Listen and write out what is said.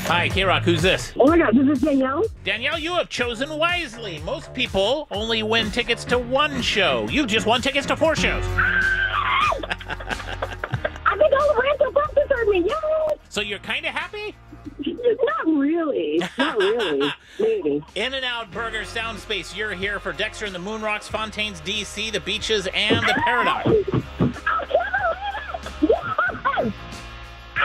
Hi, K-Rock, who's this? Oh my God, this is Danielle. Danielle, you have chosen wisely. Most people only win tickets to one show. You've just won tickets to 4 shows. I think all the random bumpers heard me. Yes. So you're kind of happy? Not really. Not really. Maybe. In-N-Out Burger Sound Space, you're here for Dexter and the Moonrocks, Fontaines, D.C., the Beaches, and the Paradox.